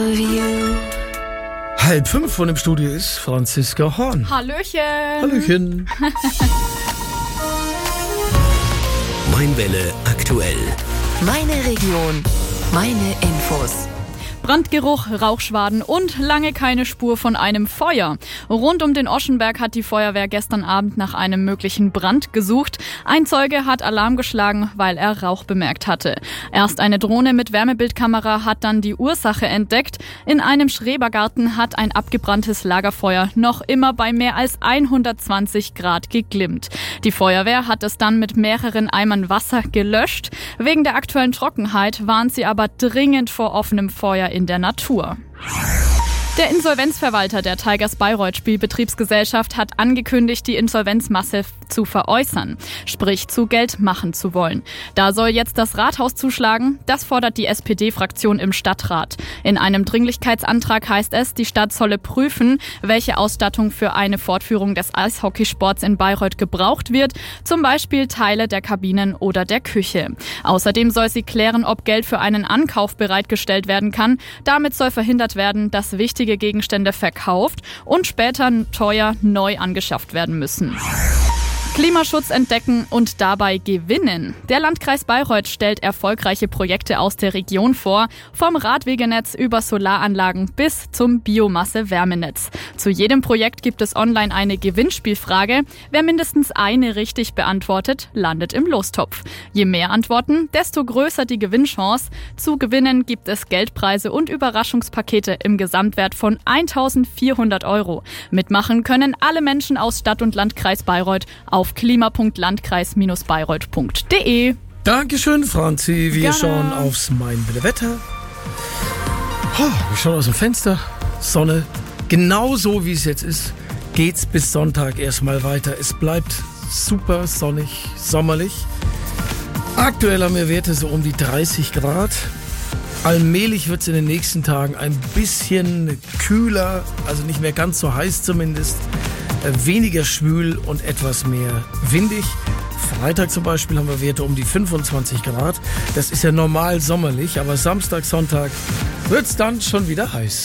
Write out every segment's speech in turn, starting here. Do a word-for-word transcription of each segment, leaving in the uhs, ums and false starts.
Halb fünf von dem Studio ist Franziska Horn. Hallöchen. Hallöchen. Mainwelle aktuell. Meine Region, meine Infos. Brandgeruch, Rauchschwaden und lange keine Spur von einem Feuer. Rund um den Oschenberg hat die Feuerwehr gestern Abend nach einem möglichen Brand gesucht. Ein Zeuge hat Alarm geschlagen, weil er Rauch bemerkt hatte. Erst eine Drohne mit Wärmebildkamera hat dann die Ursache entdeckt. In einem Schrebergarten hat ein abgebranntes Lagerfeuer noch immer bei mehr als hundertzwanzig Grad geglimmt. Die Feuerwehr hat es dann mit mehreren Eimern Wasser gelöscht. Wegen der aktuellen Trockenheit warnt sie aber dringend vor offenem Feuer in der Natur. Der Insolvenzverwalter der Tigers Bayreuth Spielbetriebsgesellschaft hat angekündigt, die Insolvenzmasse zu veräußern, sprich zu Geld machen zu wollen. Da soll jetzt das Rathaus zuschlagen, das fordert die S P D-Fraktion im Stadtrat. In einem Dringlichkeitsantrag heißt es, die Stadt solle prüfen, welche Ausstattung für eine Fortführung des Eishockeysports in Bayreuth gebraucht wird, zum Beispiel Teile der Kabinen oder der Küche. Außerdem soll sie klären, ob Geld für einen Ankauf bereitgestellt werden kann. Damit soll verhindert werden, dass wichtige Gegenstände verkauft und später teuer neu angeschafft werden müssen. Klimaschutz entdecken und dabei gewinnen. Der Landkreis Bayreuth stellt erfolgreiche Projekte aus der Region vor, vom Radwegenetz über Solaranlagen bis zum Biomasse-Wärmenetz. Zu jedem Projekt gibt es online eine Gewinnspielfrage. Wer mindestens eine richtig beantwortet, landet im Lostopf. Je mehr Antworten, desto größer die Gewinnchance. Zu gewinnen gibt es Geldpreise und Überraschungspakete im Gesamtwert von eintausendvierhundert Euro. Mitmachen können alle Menschen aus Stadt- und Landkreis Bayreuth auf klima punkt landkreis Bindestrich bayreuth punkt de. Dankeschön, Franzi. Wir Gerne. schauen aufs Mainwelle Wetter. Oh, wir schauen aus dem Fenster. Sonne. Genauso wie es jetzt ist, geht's bis Sonntag erstmal weiter. Es bleibt super sonnig, sommerlich. Aktuell haben wir Werte so um die dreißig Grad. Allmählich wird es in den nächsten Tagen ein bisschen kühler, also nicht mehr ganz so heiß zumindest. Weniger schwül und etwas mehr windig. Freitag zum Beispiel haben wir Werte um die fünfundzwanzig Grad. Das ist ja normal sommerlich, aber Samstag, Sonntag wird es dann schon wieder heiß.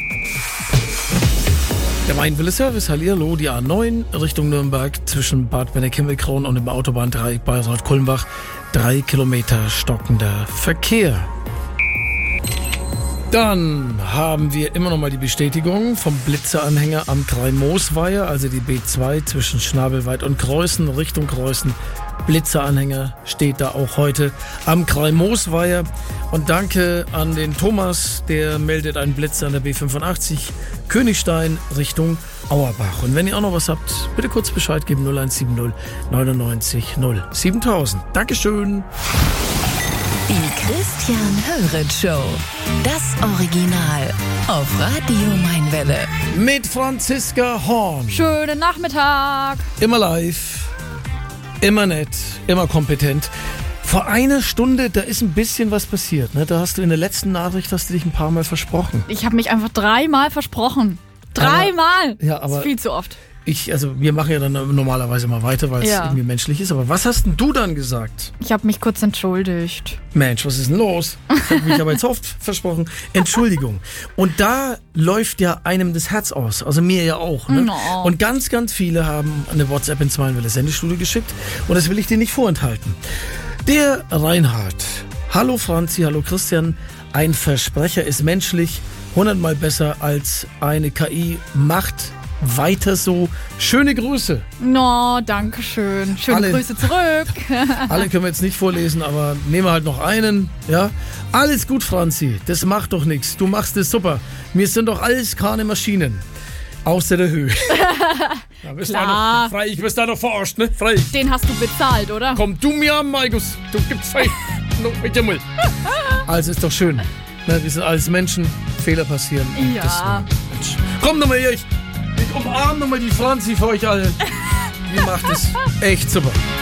Der Mainwelle Service, hallihallo, die A neun Richtung Nürnberg zwischen Bad Benneck-Himmelkron und dem Autobahndreieck Bayreuth-Kulmbach. Drei Kilometer stockender Verkehr. Dann haben wir immer noch mal die Bestätigung vom Blitzeranhänger am Krei-Moosweiher, also die B zwei zwischen Schnabelweit und Kreußen, Richtung Kreußen. Blitzeranhänger steht da auch heute am Krei-Moosweiher. Und danke an den Thomas, der meldet einen Blitzer an der B fünfundachtzig Königstein Richtung Auerbach. Und wenn ihr auch noch was habt, bitte kurz Bescheid geben, null eins sieben null neunundneunzig null siebentausend. Dankeschön. Die Christian Höret Show. Das Original auf Radio Mainwelle. Mit Franziska Horn. Schönen Nachmittag. Immer live, immer nett, immer kompetent. Vor einer Stunde, da ist ein bisschen was passiert. Ne? Da hast du in der letzten Nachricht hast du dich ein paar Mal versprochen. Ich habe mich einfach dreimal versprochen. Dreimal. Aber, ja, aber das ist viel zu oft. Ich, also wir machen ja dann normalerweise mal weiter, weil es Ja. irgendwie menschlich ist. Aber was hast denn du dann gesagt? Ich habe mich kurz entschuldigt. Mensch, was ist denn los? Ich habe mich aber jetzt oft versprochen. Entschuldigung. Und da läuft ja einem das Herz aus. Also mir ja auch. Ne? No. Und ganz, ganz viele haben eine WhatsApp ins Mainwelle Sendestudio geschickt. Und das will ich dir nicht vorenthalten. Der Reinhard. Hallo Franzi, hallo Christian. Ein Versprecher ist menschlich. Hundertmal besser als eine K I. Macht weiter so. Schöne Grüße. No, danke schön. Schöne Alle. Grüße zurück. Alle können wir jetzt nicht vorlesen, aber nehmen wir halt noch einen. Ja, alles gut, Franzi. Das macht doch nichts. Du machst es super. Wir sind doch alles keine Maschinen. Außer der Höhe. Ja, bist Klar. Da noch, frei, ich bist da noch verarscht, ne? Frei. Den hast du bezahlt, oder? Komm du mir an, Markus. Du gibst frei. No, mit dir mal. Also ist doch schön. Ne, wir sind alles Menschen. Fehler passieren. Und Ja. deswegen, Mensch. Komm nochmal hier. Ich, ich umarme nochmal die Franzi für euch alle. Die macht es echt super.